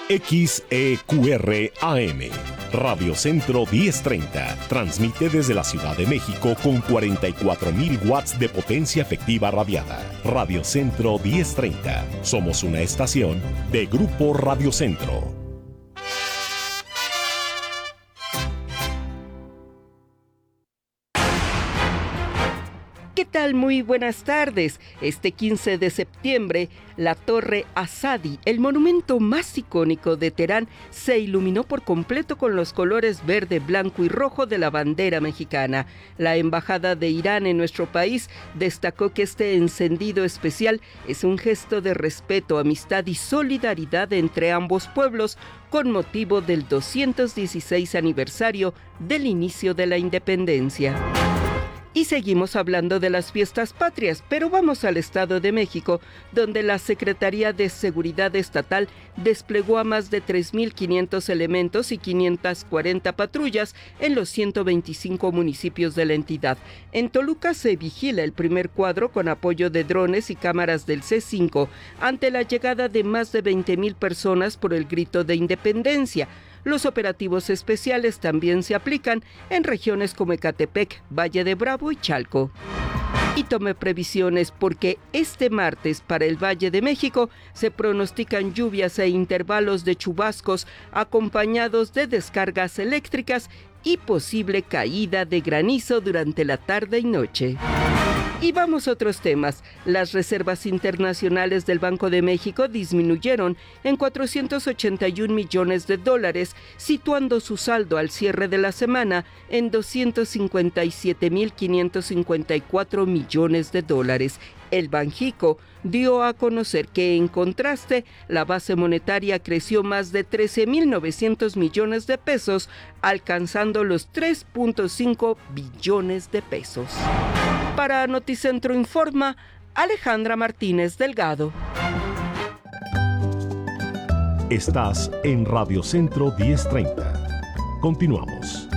XEQR-AM, Radio Centro 1030, transmite desde la Ciudad de México con 44.000 watts de potencia efectiva radiada. Radio Centro 1030, somos una estación de Grupo Radio Centro. ¿Qué tal? Muy buenas tardes. Este 15 de septiembre, la Torre Azadi, el monumento más icónico de Teherán, se iluminó por completo con los colores verde, blanco y rojo de la bandera mexicana. La Embajada de Irán en nuestro país destacó que este encendido especial es un gesto de respeto, amistad y solidaridad entre ambos pueblos con motivo del 216 aniversario del inicio de la independencia. Y seguimos hablando de las fiestas patrias, pero vamos al Estado de México, donde la Secretaría de Seguridad Estatal desplegó a más de 3.500 elementos y 540 patrullas en los 125 municipios de la entidad. En Toluca se vigila el primer cuadro con apoyo de drones y cámaras del C5 ante la llegada de más de 20,000 personas por el grito de independencia. Los operativos especiales también se aplican en regiones como Ecatepec, Valle de Bravo y Chalco. Y tome previsiones porque este martes para el Valle de México se pronostican lluvias e intervalos de chubascos acompañados de descargas eléctricas y posible caída de granizo durante la tarde y noche. Y vamos a otros temas. Las reservas internacionales del Banco de México disminuyeron en $481 millones, situando su saldo al cierre de la semana en $257,554 millones. El Banjico dio a conocer que, en contraste, la base monetaria creció más de 13,900 millones de pesos, alcanzando los 3.5 billones de pesos. Para Noticentro Informa, Alejandra Martínez Delgado. Estás en Radio Centro 1030. Continuamos.